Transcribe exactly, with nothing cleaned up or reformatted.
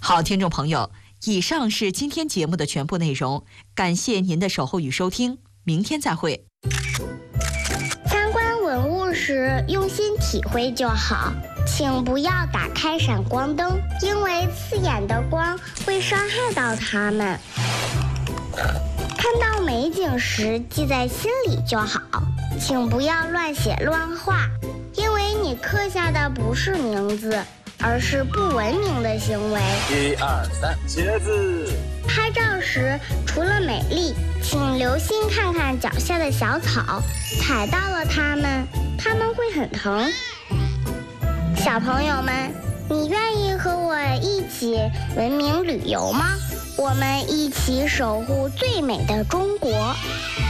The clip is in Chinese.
好，听众朋友，以上是今天节目的全部内容，感谢您的守候与收听，明天再会。 参观文物时用心体会就好，请不要打开闪光灯，因为刺眼的光会伤害到它们。看到美景时记在心里就好，请不要乱写乱画，因为你刻下的不是名字，而是不文明的行为。 一二三，茄子。 拍照时除了美丽，请留心看看脚下的小草，踩到了它们，它们会很疼。小朋友们，你愿意和我一起文明旅游吗？我们一起守护最美的中国。